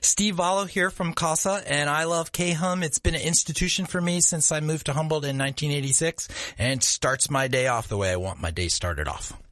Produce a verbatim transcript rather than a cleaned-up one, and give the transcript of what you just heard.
Steve Vallo here from CASA, and I love K-Hum. It's been an institution for me since I moved to Humboldt in nineteen eighty-six, and starts my day off the way I want my day started off.